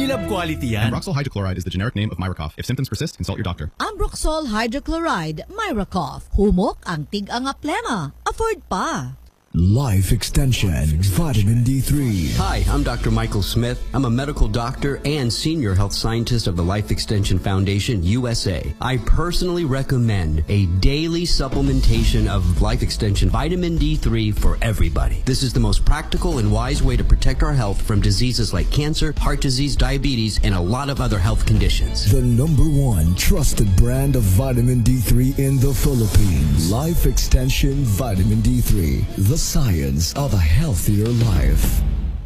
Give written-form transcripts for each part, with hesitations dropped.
lab quality yan. Ambroxol hydrochloride is the generic name of Myracoff. If symptoms persist, consult your doctor. Ambroxol hydrochloride, Myracoff. Humok ang tig-anga plema. Afford pa. Life Extension Vitamin D3. Hi, I'm Dr. Michael Smith. I'm a medical doctor and senior health scientist of the Life Extension Foundation USA. I personally recommend a daily supplementation of Life Extension Vitamin D3 for everybody. This is the most practical and wise way to protect our health from diseases like cancer, heart disease, diabetes, and a lot of other health conditions. The #1 trusted brand of vitamin D3 in the Philippines. Life Extension Vitamin D3. The science of a healthier life.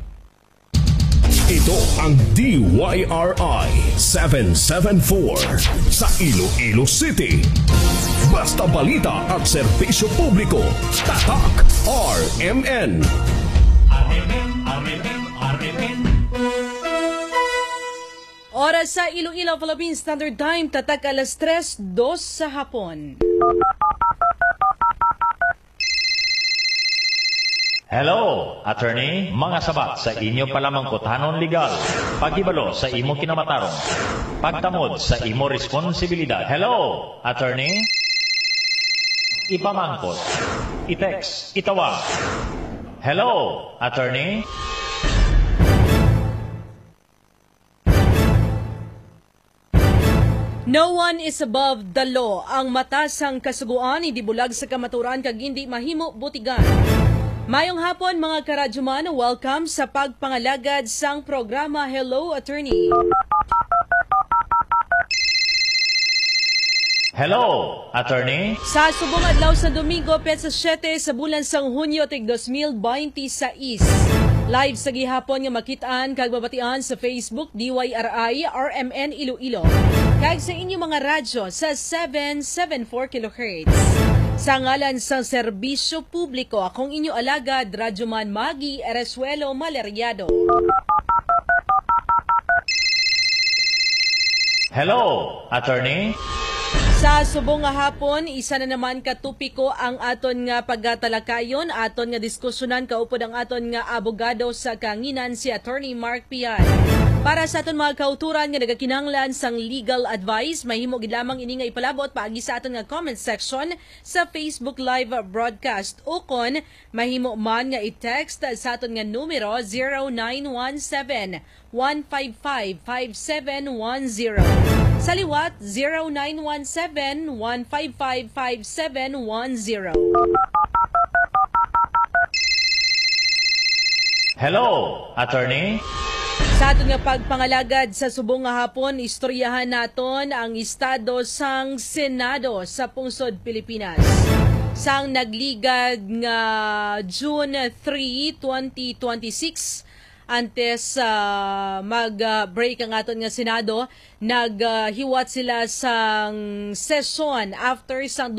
Ito ang DYRI 774 sa Iloilo City. Basta balita at serbisyo publiko. Tatak RMN. Oras sa Iloilo Philippine Standard Time, tatak alas 3:02 sa hapon. Hello, attorney. Mga sabat sa inyo palamangkothanon legal. Pagibalo sa imo kinamatarong. Pagtamod sa imo responsibilidad. Hello, attorney. Ipamangkot. I-text. Itawag. Hello, attorney. No one is above the law. Ang matasang kasuguan hindi bulag sa kamaturan kag hindi mahimo butigan. Mayong hapon mga karadyoman, welcome sa pagpangalagad sang programa Hello Attorney. Hello, attorney. Sa subong adlaw sa Domingo, petsa 7 sa bulan sang Hunyo tig 2026. Live sa gihapon nga makitaan kag babatian sa Facebook DYRI RMN Iloilo. Kag sa inyo mga radyo sa 774 kHz. Sa ngalan sa serbisyo publiko, akong inyo alagad, Radyoman Magi Eresuelo Maleriado. Hello, attorney. Sa subong nga hapon, isa na naman katupiko ang aton nga pagtalakayon, aton nga diskusyonan kaupod ang aton nga abogado sa kanginan si Attorney Mark Pian. Para sa aton mga kauturan nga nagakinahanglan sang legal advice, mahimo gid lamang ini nga ipalabot paagi sa aton nga comment section sa Facebook live broadcast. Ukon mahimo man nga i-text sa aton nga numero 0917-155-5710. Sa liwat 0917-155-5710. Hello, attorney. Sa aton nga pagpangalagad sa subong nga hapon, istoryahan naton ang estado sang Senado sa pungsod Pilipinas. Sang nagligad nga June 3, 2026, antes mag-break ang aton nga Senado, naghiwat sila sang session after sang